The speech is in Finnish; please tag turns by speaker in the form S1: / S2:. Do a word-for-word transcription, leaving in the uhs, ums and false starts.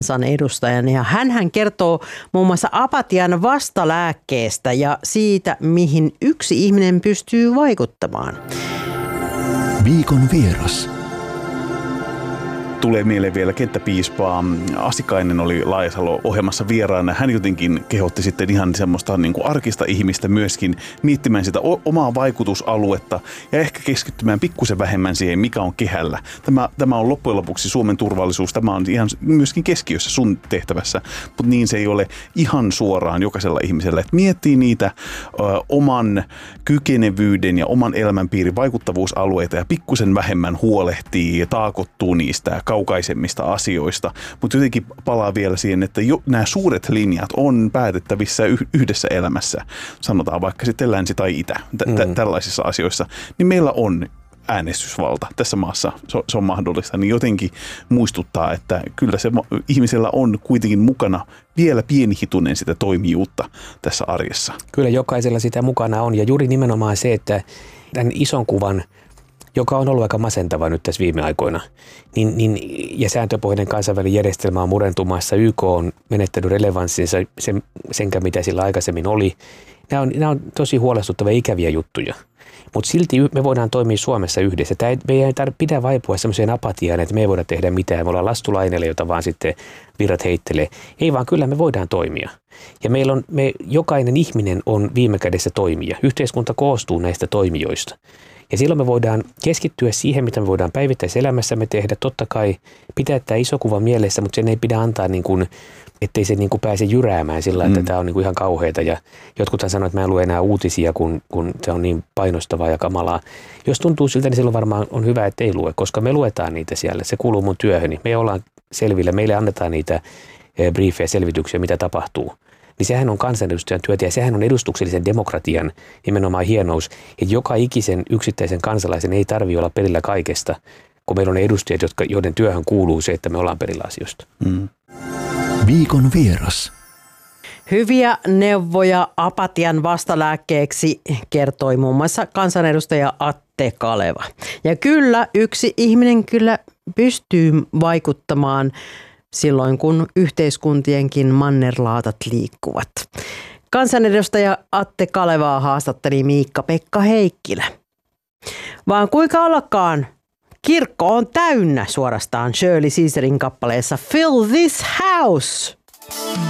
S1: edustajan ja hänhän kertoo muun muassa apatian vastalääkkeestä ja siitä, mihin yksi ihminen pystyy vaikuttamaan.
S2: Viikon vieras.
S3: Tulee mieleen vielä kenttäpiispaa. Asikainen oli Laajasalo-ohjelmassa vieraana. Hän jotenkin kehotti sitten ihan semmoista niin kuin arkista ihmistä myöskin miettimään sitä omaa vaikutusaluetta ja ehkä keskittymään pikkusen vähemmän siihen, mikä on kehällä. Tämä, tämä on loppujen lopuksi Suomen turvallisuus. Tämä on ihan myöskin keskiössä sun tehtävässä, mutta niin se ei ole ihan suoraan jokaisella ihmisellä. Että miettii niitä ö, oman kykenevyyden ja oman elämänpiirin vaikuttavuusalueita ja pikkusen vähemmän huolehtii ja taakottuu niistä kaukaisemmista asioista, mutta jotenkin palaa vielä siihen, että jo, nämä suuret linjat on päätettävissä yhdessä elämässä, sanotaan vaikka sitten länsi tai itä, tä- mm. tällaisissa asioissa, niin meillä on äänestysvalta tässä maassa, se, se on mahdollista, niin jotenkin muistuttaa, että kyllä se ihmisellä on kuitenkin mukana vielä pieni hitunen sitä toimijuutta tässä arjessa.
S4: Kyllä jokaisella sitä mukana on ja juuri nimenomaan se, että tämän ison kuvan, joka on ollut aika masentava nyt tässä viime aikoina, niin, niin, ja sääntöpohjainen kansainvälinen järjestelmä on murentumassa, Y K on menettänyt relevanssinsa sen, senkä mitä sillä aikaisemmin oli. Nämä on, nämä on tosi huolestuttavia ikäviä juttuja, mutta silti me voidaan toimia Suomessa yhdessä. Tämä ei, me ei pidä vaipua sellaiseen apatiaan, että me ei voida tehdä mitään, me ollaan lastulaineille, jota vaan sitten virrat heittelee. Ei vaan, kyllä me voidaan toimia. Ja meillä on, me, jokainen ihminen on viime kädessä toimija. Yhteiskunta koostuu näistä toimijoista. Ja silloin me voidaan keskittyä siihen, mitä me voidaan päivittäiselämässämme tehdä. Totta kai pitää tämä iso kuva mielessä, mutta sen ei pidä antaa, niin kuin, ettei se niin kuin pääse jyräämään sillä, että mm. tämä on niin kuin ihan kauheata. Ja jotkuthan sanoo, että mä en lue enää uutisia, kun, kun se on niin painostavaa ja kamalaa. Jos tuntuu siltä, niin silloin varmaan on hyvä, että ei lue, koska me luetaan niitä siellä. Se kuuluu mun työhöni. Me ollaan selvillä, meille annetaan niitä briefejä, selvityksiä, mitä tapahtuu. Niin sehän on kansanedustajan työtä ja sehän on edustuksellisen demokratian nimenomaan hienous, että joka ikisen yksittäisen kansalaisen ei tarvitse olla perillä kaikesta, kun meillä on ne edustajat, jotka, joiden työhön kuuluu se, että me ollaan perillä asioista. Mm.
S2: Viikon vieras.
S1: Hyviä neuvoja apatian vastalääkkeeksi kertoi muun muassa kansanedustaja Atte Kaleva. Ja kyllä, yksi ihminen kyllä pystyy vaikuttamaan silloin, kun yhteiskuntienkin mannerlaatat liikkuvat. Kansanedustaja Atte Kalevaa haastatteli Miikka-Pekka Heikkilä. Vaan kuinka ollakaan, kirkko on täynnä suorastaan Shirley Caesarin kappaleessa Fill This House.